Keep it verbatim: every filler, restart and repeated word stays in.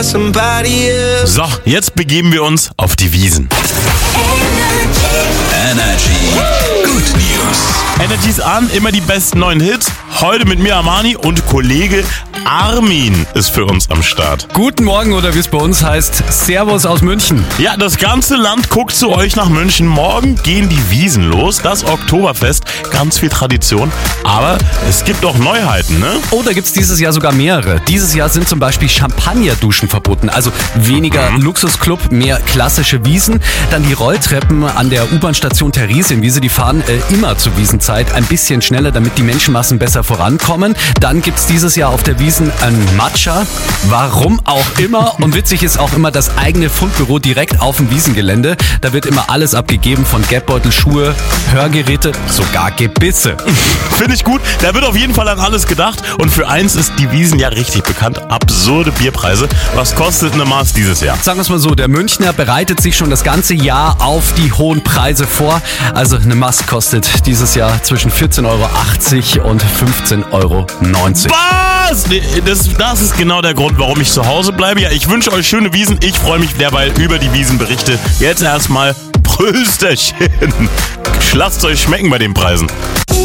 So, jetzt begeben wir uns auf die Wiesn. Energy. Good News. Energy ist an, immer die besten neuen Hits. Heute mit mir Armani und Kollege Armin ist für uns am Start. Guten Morgen oder wie es bei uns heißt, Servus aus München. Ja, das ganze Land guckt zu euch nach München. Morgen gehen die Wiesn los, das Oktoberfest, ganz viel Tradition. Aber es gibt auch Neuheiten, ne? Oh, da gibt's dieses Jahr sogar mehrere. Dieses Jahr sind zum Beispiel Champagnerduschen verboten, also weniger Mhm. Luxusclub, mehr klassische Wiesn. Dann die Rolltreppen an der U-Bahn-Station Theresienwiese, die fahren äh, immer zur Wiesenzeit ein bisschen schneller, damit die Menschenmassen besser vorankommen. Dann gibt's dieses Jahr auf der Wiesn ein Matcha, warum auch immer. Und witzig ist auch immer das eigene Fundbüro direkt auf dem Wiesengelände. Da wird immer alles abgegeben, von Geldbeutel, Schuhe, Hörgeräte, sogar Gebisse. Finde ich gut. Da wird auf jeden Fall an alles gedacht. Und für eins ist die Wiesn ja richtig bekannt. Absurde Bierpreise. Was kostet eine Maß dieses Jahr? Sagen wir es mal so, der Münchner bereitet sich schon das ganze Jahr auf die hohen Preise vor. Also eine Maß kostet dieses Jahr zwischen vierzehn Euro achtzig und fünfzehn Euro neunzig. Was? Nee, das, das ist genau der Grund, warum ich zu Hause bleibe. Ja, ich wünsche euch schöne Wiesn. Ich freue mich derweil über die Wiesenberichte. Jetzt erstmal Prösterchen. Lasst euch schmecken bei den Preisen.